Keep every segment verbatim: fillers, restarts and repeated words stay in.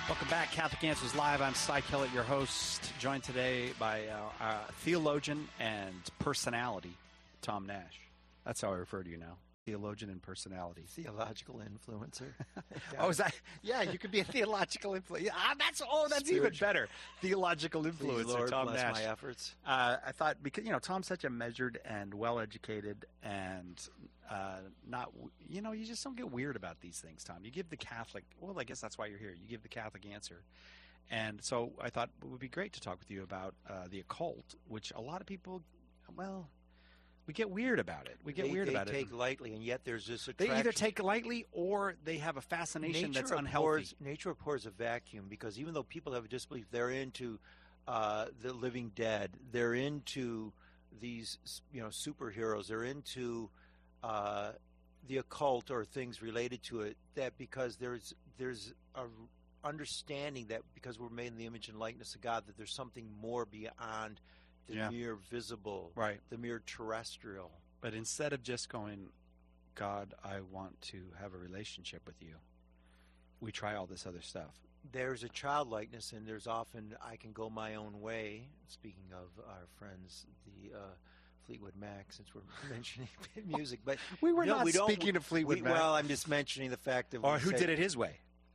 Welcome back, Catholic Answers Live. I'm Cy Kellett, your host, joined today by uh, our theologian and personality, Tom Nash. That's how I refer to you now, theologian and personality. Theological influencer. Oh, is that? Yeah, you could be a theological influencer. Ah, that's oh, that's Spiritual. Even better. Theological influencer, Please, Lord, Tom bless Nash. my efforts. Uh, I thought because you know Tom's such a measured and well-educated and uh, not you know you just don't get weird about these things, Tom. You give the Catholic. Well, I guess that's why you're here. You give the Catholic answer, and so I thought it would be great to talk with you about uh, the occult, which a lot of people, well. We get weird about it. We get they, weird they about it. They take lightly, and yet there's this attraction. They either take lightly or they have a fascination nature that's unhealthy. Abhors, nature abhors a vacuum because even though people have a disbelief, they're into uh, the living dead. They're into these, you know, superheroes. They're into uh, the occult or things related to it. That because there's there's a understanding that because we're made in the image and likeness of God, that there's something more beyond the yeah. mere visible, right? The mere terrestrial. But instead of just going, God, I want to have a relationship with you, we try all this other stuff. There's a childlikeness, and there's often I can go my own way. Speaking of our friends, the uh, Fleetwood Mac, since we're mentioning music, but we were no, not we speaking of Fleetwood we, Mac. Well, I'm just mentioning the fact that. Or who did it his way?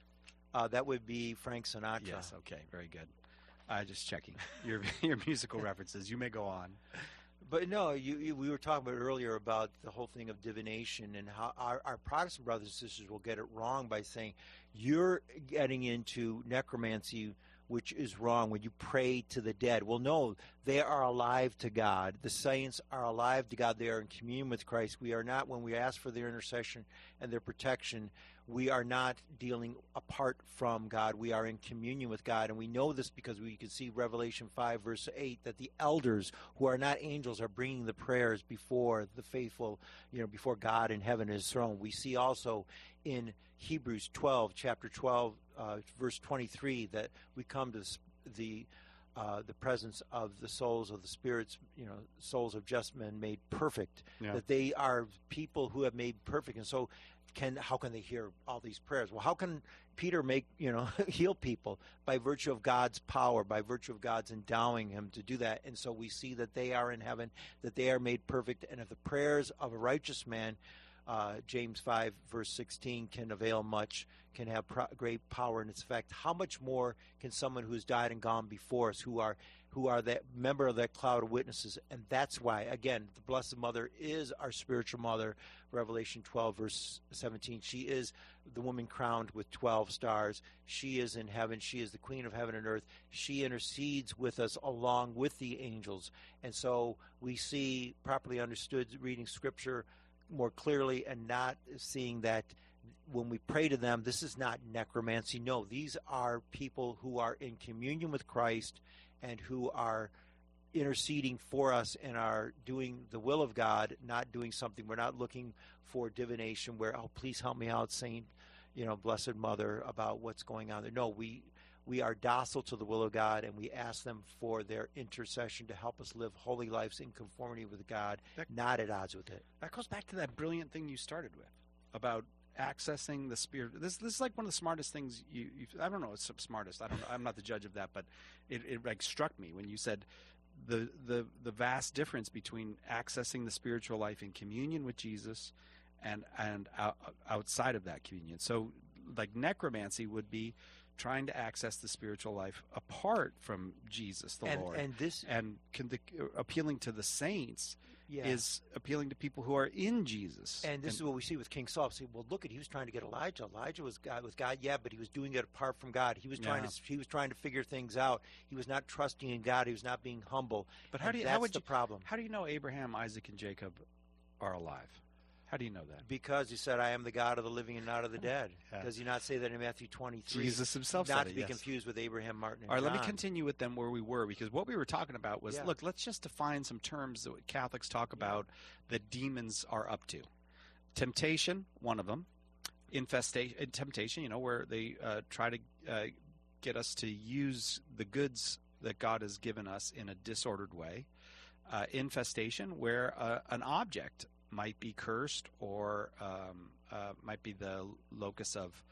Uh, that would be Frank Sinatra. Yes. Okay. Very good. Uh, just checking your your musical references. You may go on. But no, you, you, we were talking about earlier about the whole thing of divination and how our, our Protestant brothers and sisters will get it wrong by saying you're getting into necromancy, which is wrong when you pray to the dead. Well, no, they are alive to God. The saints are alive to God. They are in communion with Christ. We are not, when we ask for their intercession and their protection, we are not dealing apart from God. We are in communion with God. And we know this because we can see Revelation five, verse eight, that the elders who are not angels are bringing the prayers before the faithful, you know, before God in heaven and his throne. We see also in Hebrews twelve, chapter twelve, uh, verse twenty-three, that we come to the uh, the presence of the souls of the spirits, you know, souls of just men made perfect, yeah. that they are people who have made perfect. And so Can, how can they hear all these prayers? Well, how can Peter make, you know, heal people? By virtue of God's power, by virtue of God's endowing him to do that. And so we see that they are in heaven, that they are made perfect. And if the prayers of a righteous man, uh, James five, verse sixteen, can avail much, can have pro- great power in its effect, how much more can someone who has died and gone before us, who are who are that member of that cloud of witnesses? And that's why, again, the Blessed Mother is our spiritual mother. Revelation twelve, verse seventeen. She is the woman crowned with twelve stars. She is in heaven. She is the queen of heaven and earth. She intercedes with us along with the angels. And so we see, properly understood, reading Scripture more clearly and not seeing that when we pray to them, this is not necromancy. No, these are people who are in communion with Christ and who are interceding for us and are doing the will of God, not doing something. We're not looking for divination where, oh, please help me out, Saint, you know, Blessed Mother, about what's going on there. No, we we are docile to the will of God, and we ask them for their intercession to help us live holy lives in conformity with God, that, not at odds with it. That goes back to that brilliant thing you started with about accessing the spirit. This this is like one of the smartest things you. you I don't know. It's smartest. I don't. I'm not the judge of that, but it, it like struck me when you said the the the vast difference between accessing the spiritual life in communion with Jesus and and out, outside of that communion. So, like necromancy would be trying to access the spiritual life apart from Jesus, the and, Lord, and this and can the, appealing to the saints. Yeah. Is appealing to people who are in Jesus. And this and, is what we see with King Saul. See, well, look at he was trying to get Elijah. Elijah was God, with God, yeah, but he was doing it apart from God. He was trying yeah. to he was trying to figure things out. He was not trusting in God. He was not being humble. But how and do you, that's how would the you, problem? How do you know Abraham, Isaac, and Jacob are alive? How do you know that? Because he said, "I am the God of the living and not of the dead." Yeah. Does he not say that in Matthew twenty-three? Jesus himself not said to it, be yes. confused with Abraham, Martin, and All right, John. let me continue with them where we were, because what we were talking about was, Yeah. look, let's just define some terms that Catholics talk about that demons are up to. Temptation, one of them. Infestation, temptation, you know, where they uh, try to uh, get us to use the goods that God has given us in a disordered way. Uh, infestation, where uh, an object might be cursed or um, uh, might be the locus of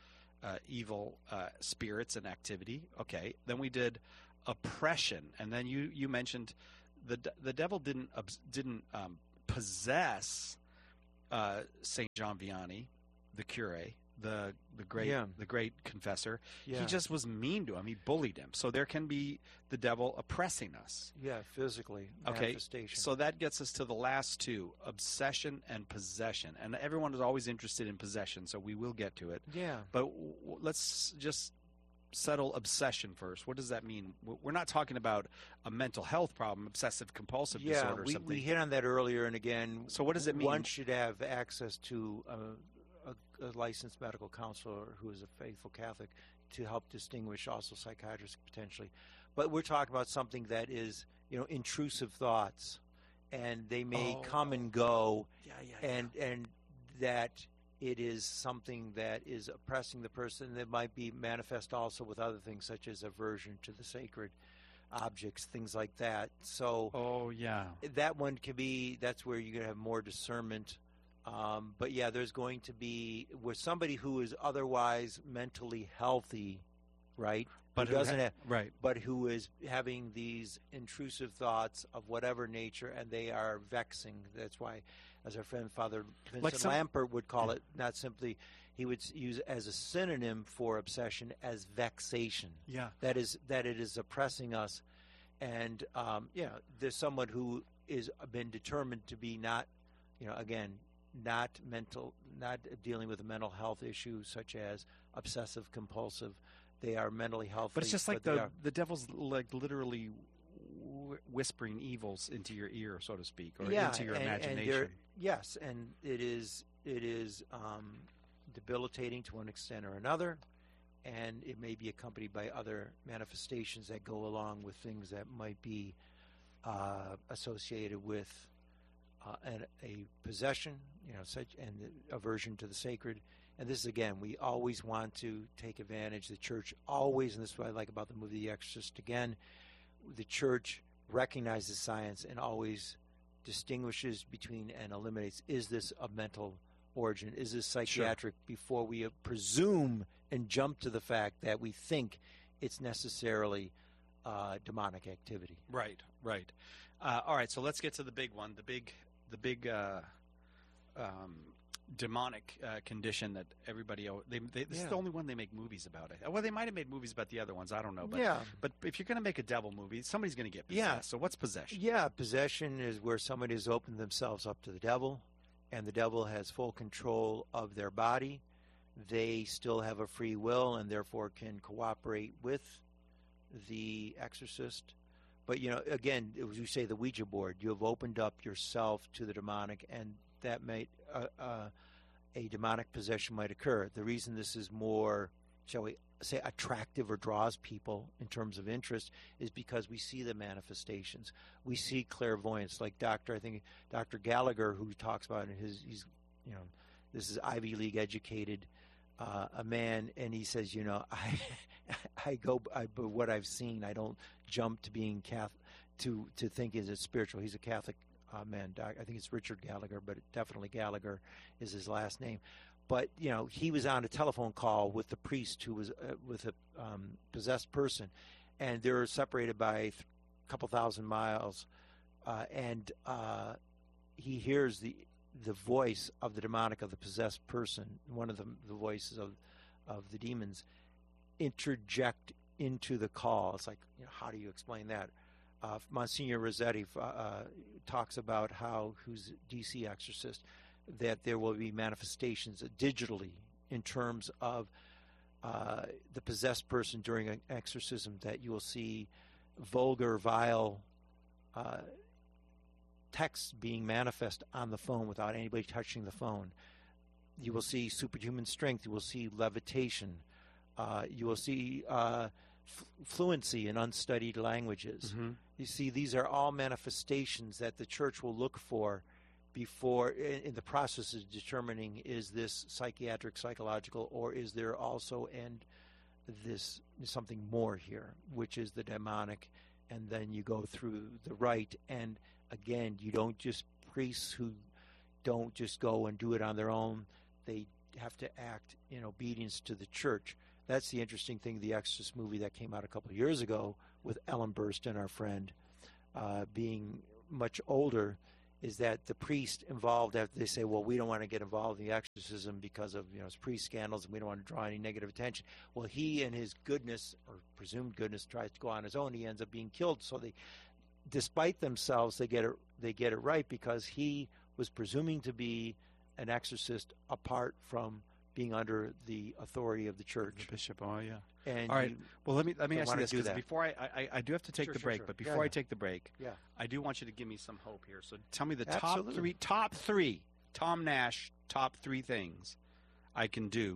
uh, evil uh, spirits and activity. Okay. Then we did oppression, and then you you mentioned the the devil didn't didn't um, possess uh, Saint John Vianney, the curé, the the great Yeah. the great confessor. Yeah. He just was mean to him. He bullied him. So there can be the devil oppressing us. Yeah, physically. Okay, Manifestation. so that gets us to the last two: obsession and possession. And everyone is always interested in possession, so we will get to it. yeah. But w- w- let's just settle obsession first. What does that mean? W- We're not talking about a mental health problem, obsessive compulsive Yeah, disorder or we, something. we hit on that earlier, and again, So what does it mean? one should have access to a, a, a licensed medical counselor who is a faithful Catholic to help distinguish, also psychiatrists potentially. But we're talking about something that is, you know, intrusive thoughts, and they may Oh. come and go, yeah, yeah, and and that it is something that is oppressing the person. That might be manifest also with other things such as aversion to the sacred objects, things like that. So Oh, yeah. that one can be, that's where you're going to have more discernment. Um, but yeah, there's going to be where somebody who is otherwise mentally healthy, right? But who who doesn't ha- have, right. but who is having these intrusive thoughts of whatever nature, and they are vexing. That's why, as our friend Father Vincent Like some- Lampert would call it, not simply, he would s- use as a synonym for obsession as vexation. Yeah. That is, that it is oppressing us. And, um, you know, there's someone who is been determined to be not, you know, again, not mental, not dealing with a mental health issue such as obsessive compulsive. They are mentally healthy. But it's just like they the are- the devil's like literally w- whispering evils into your ear, so to speak, or yeah, into your and, and imagination. there- yes, and it is it is um, debilitating to one extent or another, and it may be accompanied by other manifestations that go along with things that might be uh, associated with uh, an, a possession, you know, such and the aversion to the sacred. And this is, again, we always want to take advantage. The church always, and this is what I like about the movie The Exorcist, again, the church recognizes science and always distinguishes between and eliminates, is this a mental origin? Is this psychiatric? Before we uh, presume and jump to the fact that we think it's necessarily uh, demonic activity. Right, right. Uh, all right, so let's get to the big one, the big, the big uh, um, demonic uh, condition that everybody. They, they, this Yeah. is the only one they make movies about. It. Well, they might have made movies about the other ones. I don't know, but yeah. but if you're going to make a devil movie, somebody's going to get possessed. Yeah. So what's possession? Yeah, possession is where somebody has opened themselves up to the devil, and the devil has full control of their body. They still have a free will and therefore can cooperate with the exorcist. But, you know, again, as you say, the Ouija board, you have opened up yourself to the demonic, and that might, uh, uh, a demonic possession might occur. The reason this is more, shall we say, attractive or draws people in terms of interest is because we see the manifestations. We see clairvoyance, like Doctor I think Doctor Gallagher, who talks about in his, he's, you know, this is Ivy League educated, uh, a man, and he says, you know, I, I go, I, but what I've seen, I don't jump to being Catholic, to to think is it spiritual. He's a Catholic uh, man. Doc, I think it's Richard Gallagher, but definitely Gallagher is his last name. But, you know, he was on a telephone call with the priest who was uh, with a um, possessed person, and they were separated by a th- couple thousand miles, uh, and uh, he hears the the voice of the demonic, of the possessed person, one of the, the voices of of the demons, interject into the call. It's like, you know, how do you explain that? Uh, Monsignor Rossetti uh, uh, talks about how, who's a D C exorcist, that there will be manifestations digitally in terms of uh, the possessed person during an exorcism, that you will see vulgar, vile uh, texts being manifest on the phone without anybody touching the phone. You will see superhuman strength. You will see levitation. Uh, you will see uh, f- fluency in unstudied languages. Mm-hmm. You see, these are all manifestations that the church will look for before, in, in the process of determining, is this psychiatric, psychological, or is there also and this something more here, which is the demonic. And then you go through the rite, and again, you don't just priests who don't just go and do it on their own. They have to act in obedience to the church. That's the interesting thing. The Exorcist movie that came out a couple of years ago with Ellen Burstyn, our friend, uh, being much older, is that the priest involved, after they say, well, we don't want to get involved in the exorcism because of, you know, his priest scandals, and we don't want to draw any negative attention. Well, he, in his goodness, or presumed goodness, tries to go on his own. He ends up being killed. So they, despite themselves, they get it, they get it right, because he was presuming to be an exorcist apart from being under the authority of the church. The bishop, oh yeah. And all right. you Well, let me let me don't ask you wanna this, do because that. before I, I I do have to take Sure, the sure, break, sure. but Yeah, before I yeah. take the break, Yeah. I do want you to give me some hope here. So tell me the Absolutely. top three top three Tom Nash top three things I can do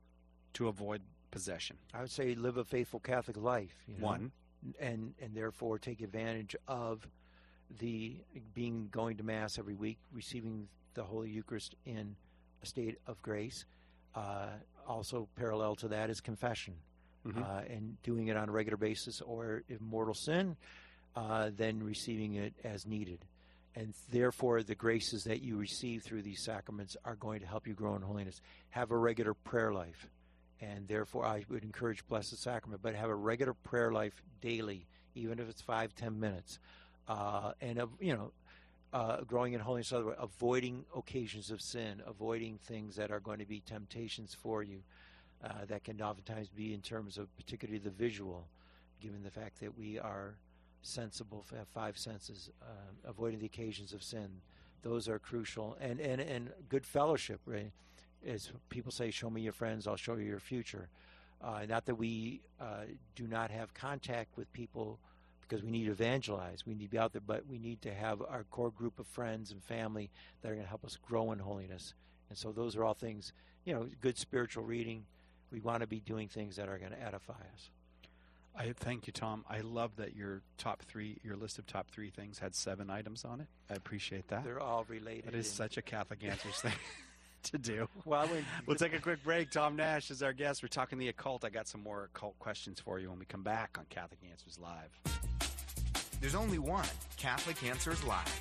to avoid possession. I would say live a faithful Catholic life. You know? One. and and therefore take advantage of the being going to Mass every week, receiving the Holy Eucharist in a state of grace. Uh, also, parallel to that is confession, Mhm. uh, and doing it on a regular basis, or if mortal sin, uh, then receiving it as needed. And therefore, the graces that you receive through these sacraments are going to help you grow in holiness. Have a regular prayer life. And therefore, I would encourage Blessed Sacrament, but have a regular prayer life daily, even if it's five, ten minutes. Uh, and, uh, you know, uh, growing in holiness, other way, avoiding occasions of sin, avoiding things that are going to be temptations for you. Uh, that can oftentimes be in terms of particularly the visual, given the fact that we are sensible, have five senses, uh, avoiding the occasions of sin. Those are crucial. And, and, and good fellowship, right? As people say, show me your friends, I'll show you your future. Uh, not that we uh, do not have contact with people because we need to evangelize. We need to be out there, but we need to have our core group of friends and family that are going to help us grow in holiness. And so those are all things, you know, good spiritual reading. We want to be doing things that are going to edify us. I thank you, Tom. I love that your top three, your list of top three things had seven items on it. I appreciate that. They're all related. That is and- such a Catholic Answers thing to do. Well, I would, We'll take a quick break. Tom Nash is our guest. We're talking the occult. I got some more occult questions for you when we come back on Catholic Answers Live. There's only one Catholic Answers Live.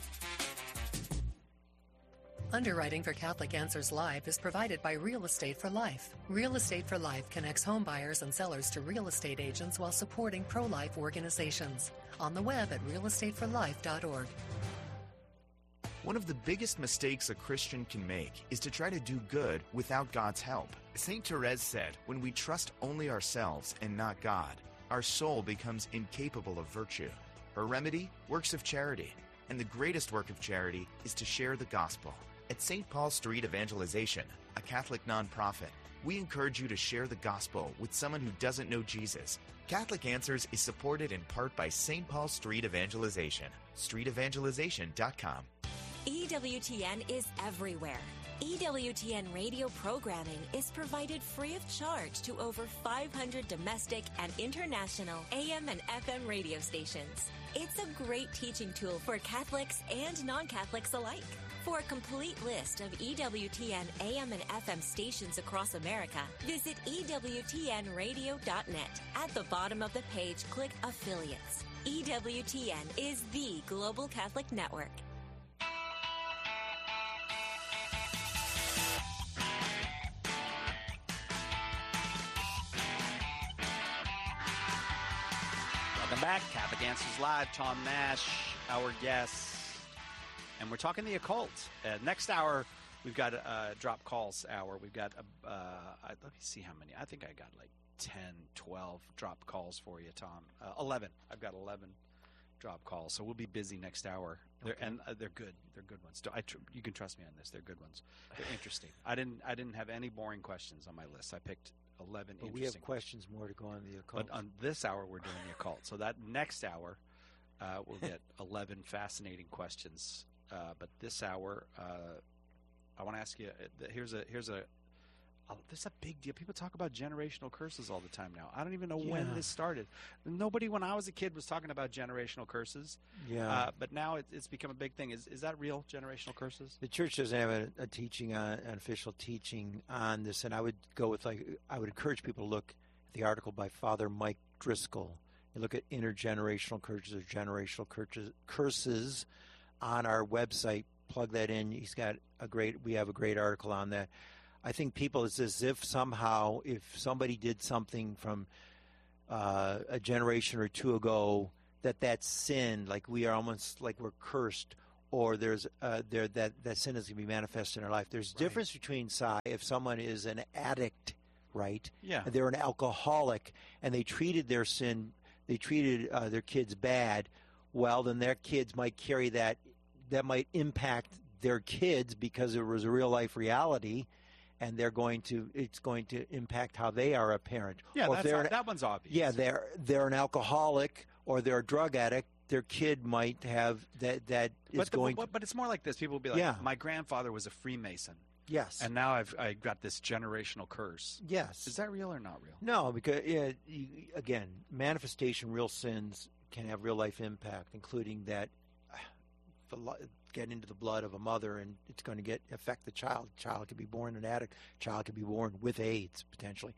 Underwriting for Catholic Answers Live is provided by Real Estate for Life. Real Estate for Life connects home buyers and sellers to real estate agents while supporting pro-life organizations. On the web at real estate for life dot org. One of the biggest mistakes a Christian can make is to try to do good without God's help. Saint Therese said, when we trust only ourselves and not God, our soul becomes incapable of virtue. Her remedy? Works of charity. And the greatest work of charity is to share the gospel. At Saint Paul Street Evangelization, a Catholic nonprofit, we encourage you to share the gospel with someone who doesn't know Jesus. Catholic Answers is supported in part by Saint Paul Street Evangelization, street evangelization dot com. E W T N is everywhere. E W T N radio programming is provided free of charge to over five hundred domestic and international A M and F M radio stations. It's a great teaching tool for Catholics and non-Catholics alike. For a complete list of E W T N A M and F M stations across America, visit E W T N radio dot net. At the bottom of the page, click Affiliates. E W T N is the global Catholic network. Welcome back. Catholic Answers Live. Tom Nash, our guest. And we're talking the occult. Uh, next hour, we've got a uh, drop calls hour. We've got, a, uh, I, let me see how many. I think I got like ten, twelve drop calls for you, Tom. Uh, eleven. I've got eleven drop calls. So we'll be busy next hour. They're, Okay. And uh, they're good. They're good ones. I tr- you can trust me on this. They're good ones. They're interesting. I didn't I didn't have any boring questions on my list. I picked eleven but we interesting have questions more to go on the occult. but on this hour, we're doing the occult. So that next hour, uh, we'll get eleven fascinating questions. Uh, but this hour, uh, I want to ask you. Uh, here's a here's a. Uh, this is a big deal. People talk about generational curses all the time now. I don't even know when Yeah. this started. Nobody, when I was a kid, was talking about generational curses. yeah. Uh, but now it, it's become a big thing. Is is that real? Generational curses? The church doesn't have a, a teaching on an official teaching on this, and I would go with like I would encourage people to look at the article by Father Mike Driscoll. You look at intergenerational curses or generational curses, curses on our website. Plug that in. He's got a great. We have a great article on that. I think people, it's as if somehow if somebody did something from uh, a generation or two ago, that that sin, like we are almost like we're cursed, or there's uh, there that that sin is going to be manifest in our life. There's a Right. difference between, Si, if someone is an addict, right? Yeah. And they're an alcoholic, and they treated their sin, they treated uh, their kids bad. Well, then their kids might carry that. That might impact their kids because it was a real life reality, and they're going to. It's going to impact how they are a parent. Yeah, Or if that's, they're an- that one's obvious. yeah, they're they're an alcoholic or they're a drug addict. Their kid might have that. That is but, the- going. but, to, but it's more like this. People will be like, Yeah. my grandfather was a Freemason, yes. and now I've I got this generational curse. yes. Is that real or not real? No, because yeah, you, again, manifestation, real sins can have real life impact, including that uh, the lo- get into the blood of a mother, and it's going to get affect the child. Child could be born an addict. Child could be born with AIDS potentially.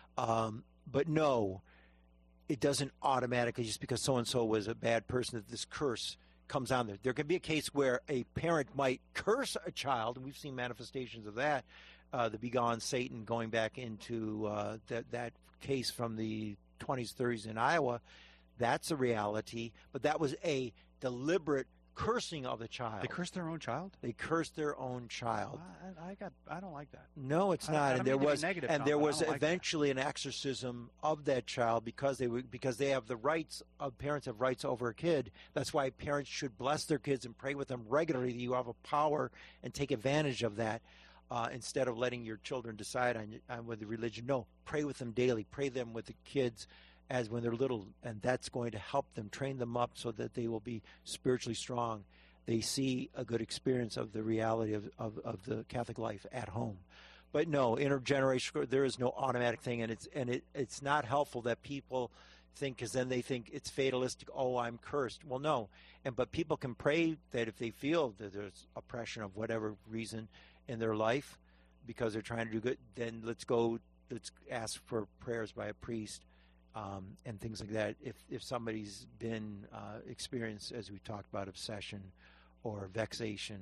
Um, but no, it doesn't automatically just because so and so was a bad person that this curse comes on there. There can be a case where a parent might curse a child, and we've seen manifestations of that. Uh, the begone Satan going back into uh, that that case from the twenties, thirties in Iowa. That's a reality, but that was a deliberate cursing of the child. They curse their own child. They cursed their own child. I, I got. I don't like that. No, it's I- not. I don't and there mean to be was negative, and Tom, there but I was don't like that. eventually an exorcism of that child because they were, because they have the rights of parents have rights over a kid. That's why parents should bless their kids and pray with them regularly. You have a power and take advantage of that. Uh, instead of letting your children decide on, on whether religion. No, pray with them daily. Pray them with the kids as when they're little, and that's going to help them, train them up so that they will be spiritually strong. They see a good experience of the reality of, of, of the Catholic life at home. But no, intergenerational, there is no automatic thing, and it's and it, it's not helpful that people think, because then they think it's fatalistic. Oh, I'm cursed. Well, no, and but people can pray that if they feel that there's oppression of whatever reason in their life because they're trying to do good, then let's go, let's ask for prayers by a priest um, and things like that. If if somebody's been uh, experienced, as we talked about, obsession or vexation,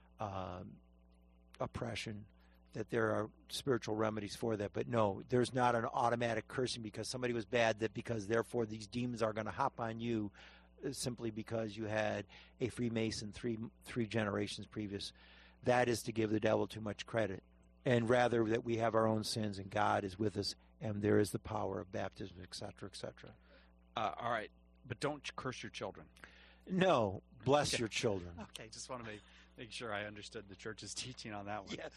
um, oppression, that there are spiritual remedies for that. But no, there's not an automatic cursing because somebody was bad, that because therefore these demons are going to hop on you uh, simply because you had a Freemason three three generations previous. That is to give the devil too much credit, and rather that we have our own sins and God is with us, and there is the power of baptism, et cetera, et cetera. Uh, all right, but don't curse your children. No, bless Okay. your children. Okay, just want to make make sure I understood the church's teaching on that one. Yes.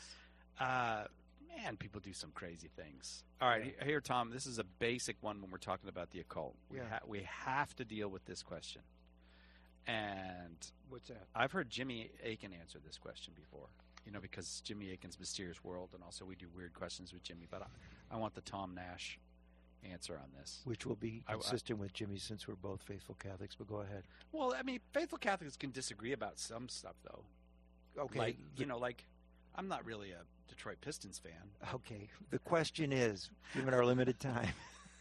Uh, man, people do some crazy things. All right, he- here, Tom. This is a basic one when we're talking about the occult. We Yeah. ha- we have to deal with this question. And What's that? I've heard Jimmy Akin answer this question before. You know, because Jimmy Akin's Mysterious World, and also we do weird questions with Jimmy. But I, I want the Tom Nash answer on this. Which will be I- I- consistent with Jimmy, since we're both faithful Catholics. But go ahead. Well, I mean, faithful Catholics can disagree about some stuff, though. Okay. Like, the- you know, like I'm not really a Detroit Pistons fan. Okay. The question is, given our limited time,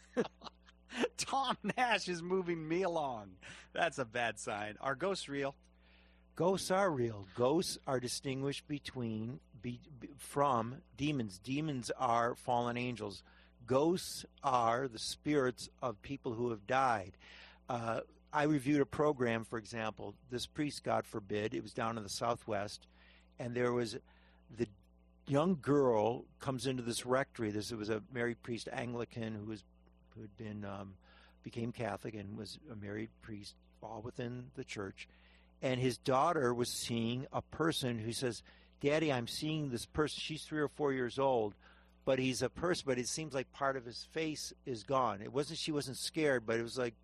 Tom Nash is moving me along. That's a bad sign. Are ghosts real? ghosts are real. Ghosts are distinguished between be, be, from demons. Demons are fallen angels. Ghosts are the spirits of people who have died. Uh, I reviewed a program, for example. This priest, God forbid, it was down in the Southwest, and there was the young girl comes into this rectory. This was a married priest, Anglican, who was who had been um, became Catholic and was a married priest, all within the church. And his daughter was seeing a person who says, "Daddy, I'm seeing this person." She's three or four years old, but he's a person. But it seems like part of his face is gone. It wasn't. She wasn't scared, but it was like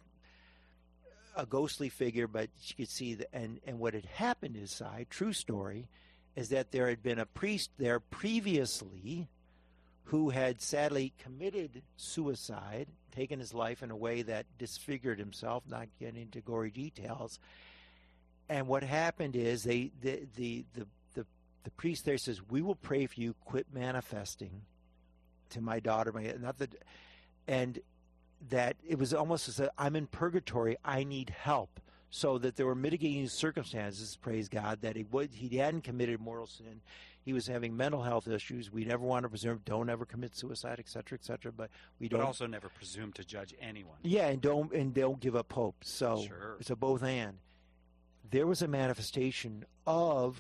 a ghostly figure. But she could see the and and what had happened inside. True story, is that there had been a priest there previously who had sadly committed suicide, taken his life in a way that disfigured himself. Not getting into gory details. And what happened is they the the the the, the priest there says, "We will pray for you. Quit manifesting to my daughter." My not that, and that it was almost as a, I'm in purgatory. I need help. so that there were mitigating circumstances, praise God, that he would he hadn't committed mortal sin. He was having mental health issues. We never want to presume, don't ever commit suicide, et cetera, et cetera. But we don't But also never presume to judge anyone. Yeah, and don't and don't give up hope. So Sure. it's a both and. There was a manifestation of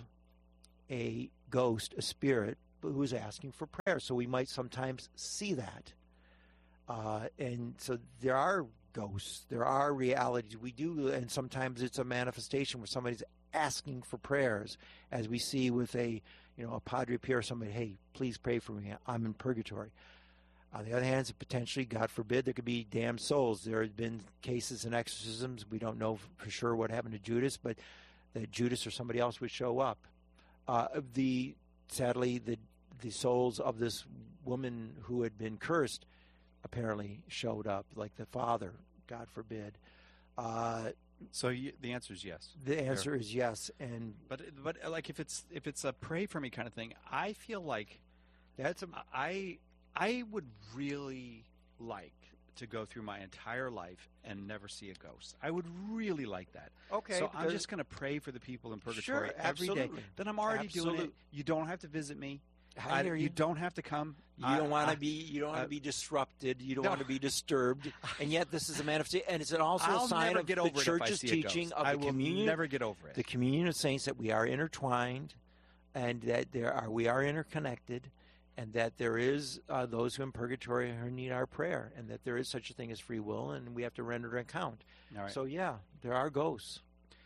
a ghost, a spirit, who was asking for prayer. So we might sometimes see that. Uh, and so there are ghosts, there are realities. We do, and sometimes it's a manifestation where somebody's asking for prayers, as we see with a, you know, a Padre Pio or somebody, hey, please pray for me. I'm in purgatory. On the other hand, potentially, God forbid, there could be damned souls. There have been cases in exorcisms. We don't know for sure what happened to Judas, but that Judas or somebody else would show up. Uh, the sadly, the the souls of this woman who had been cursed apparently showed up, like the father, God forbid. Uh, So you, the answer is yes. the answer is yes, and But but like if it's if it's a pray for me kind of thing, I feel like that's a I I would really like to go through my entire life and never see a ghost. I would really like that. okay. So I'm because- just going to pray for the people in purgatory Sure, every day. absolutely. Then I'm already doing Absolute. it. You don't have to visit me. I hear you. don't have to come. You I- don't want I- to be. You don't want uh, to be disrupted. You don't no. want to be disturbed. And yet, this is a manifestation, and it's an also I'll a sign never of get the over it if I church's see a teaching ghost. of I the will communion, never get over it. the communion of saints, that we are intertwined, and that there are we are interconnected, and that there is uh, those who in purgatory who need our prayer, and that there is such a thing as free will, and we have to render an account. All right. So yeah, there are ghosts.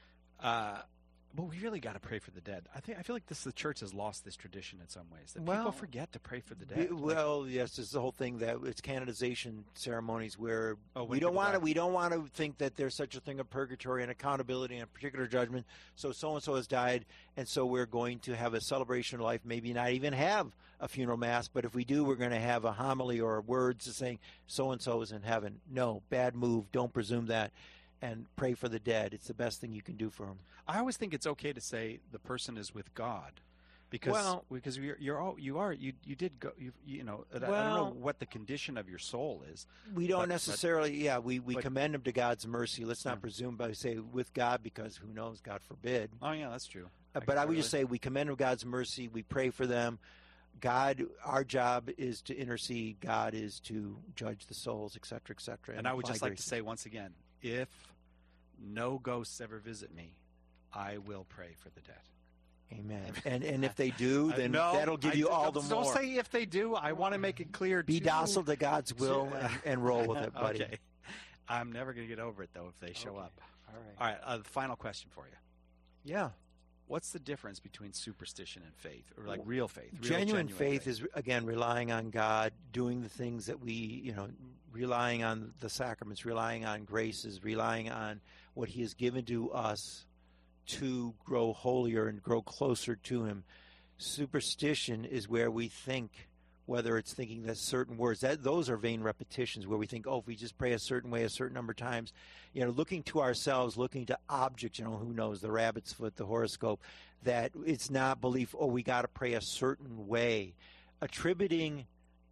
Uh, but we really got to pray for the dead. I think I feel like this the church has lost this tradition in some ways that Well, people forget to pray for the Be- dead. Like, well, yes, it's the whole thing that it's canonization ceremonies where Oh, when we don't people want to die. we don't want to think that there's such a thing of purgatory and accountability and particular judgment. So so and so has died, and so we're going to have a celebration of life. Maybe not even have a funeral mass, but if we do, we're going to have a homily or words saying so and so is in heaven. No, bad move. Don't presume that. And pray for the dead. It's the best thing you can do for them. I always think it's okay to say the person is with God, because Well- because you're, you're all you are you you did go you you know I- I don't Well- know what the condition of your soul is. We don't But- but- necessarily, yeah, we, we but- commend them to God's mercy. Let's not Yeah. presume by say with God, because who knows, God forbid. Oh yeah, that's true. Uh, But I would just say we commend them God's mercy. We pray for them. God, our job is to intercede. God is to judge the souls, et cetera, et cetera. And I would apply just like to grace. say once again, if no ghosts ever visit me, I will pray for the dead. Amen. And and if they do, Uh, then no, that'll give I you d- all don't- the more. Don't say if they do. I want to make it clear. Be to- docile to God's will to- and, and roll with it, buddy. Okay. I'm never going to get over it though if they show Okay. up. All right. All right. Uh, the final question for you. Yeah. What's the difference between superstition and faith, or like real faith? Real, Genuine, faith is again relying on God, doing the things that we, you know, relying on the sacraments, relying on graces, relying on what He has given to us to grow holier and grow closer to Him. Superstition is where we think, whether it's thinking that certain words, that those are vain repetitions, where we think, oh, if we just pray a certain way a certain number of times, you know, looking to ourselves, looking to objects, you know, who knows, the rabbit's foot, the horoscope, that it's not belief, oh, we got to pray a certain way. Attributing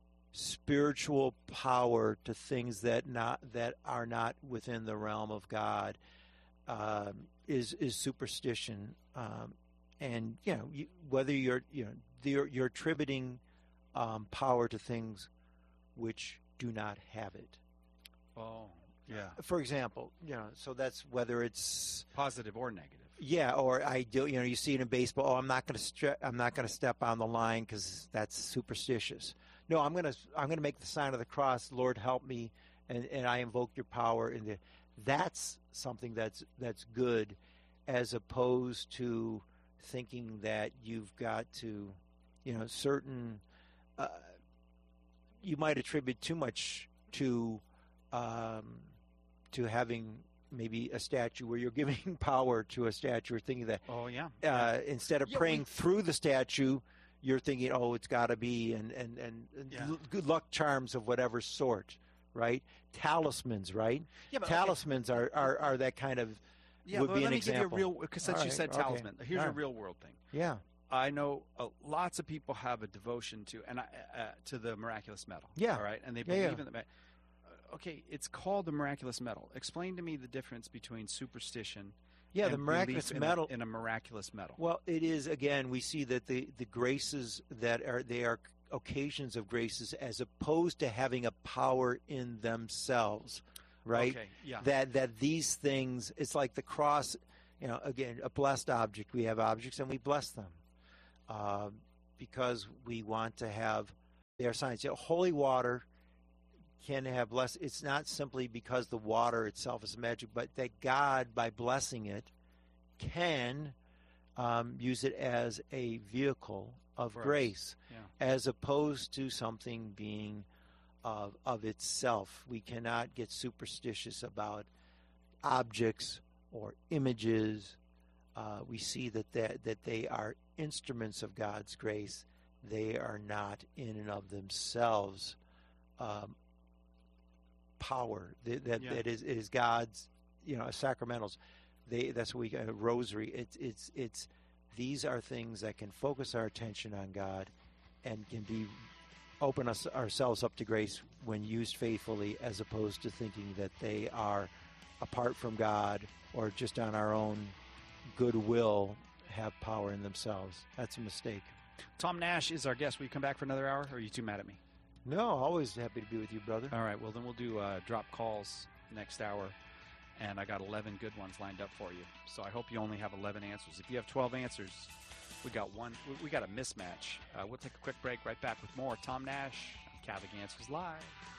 spiritual power to things that not that are not within the realm of God um, is is superstition, um, and you know you, whether you're you know you're, you're attributing um, power to things which do not have it. Oh, yeah. For example, you know, so that's whether it's Positive or negative. yeah, or I do. You know, you see it in baseball. Oh, I'm not going to stre- I'm not going to step on the line because that's superstitious. No, I'm going to I'm going to make the sign of the cross. Lord, help me, and, and I invoke your power. And the, that's something that's that's good, as opposed to thinking that you've got to, you know, certain. Uh, you might attribute too much to um, to having maybe a statue where you're giving power to a statue, or thinking that Oh, yeah. uh, instead of Yeah, praying we- through the statue, you're thinking, oh, it's got to be, and, and, and, and Yeah. l- good luck charms of whatever sort, right? Talismans, right? Yeah, but, Talismans are, are, are that kind of, yeah, would but be let an me example. give you a real, because since All you right, said okay. talisman, here's All a right. real world thing. yeah. I know uh, lots of people have a devotion to and I, uh, to the miraculous medal. Yeah. All right, and they Yeah, believe yeah. in the. okay, it's called the miraculous medal. Explain to me the difference between superstition Yeah, and the miraculous belief in medal. a, in a miraculous medal. Well, it is, again, we see that the, the graces that are, they are occasions of graces as opposed to having a power in themselves, right? Okay, yeah. That, that these things, it's like the cross, you know, again, a blessed object. We have objects and we bless them uh, because we want to have their signs. You know, holy water can have bless. It's not simply because the water itself is magic, but that God, by blessing it, can um, use it as a vehicle of For us. grace, Yeah. as opposed to something being of of itself. We cannot get superstitious about objects or images. Uh, we see that that that they are instruments of God's grace. They are not in and of themselves um, power. That that, Yeah. that is it is God's, you know, sacramentals. They that's what we got a rosary. It's it's it's these are things that can focus our attention on God and can be open us ourselves up to grace when used faithfully, as opposed to thinking that they are apart from God or just on our own goodwill have power in themselves. That's a mistake. Tom Nash is our guest. Will you come back for another hour, or are you too mad at me? No, always happy to be with you, brother. All right, well, then we'll do uh, drop calls next hour, and I got eleven good ones lined up for you. So I hope you only have eleven answers. If you have twelve answers, we got one. we- We got a mismatch. Uh, we'll take a quick break. Right back with more Tom Nash on Catholic Answers Live.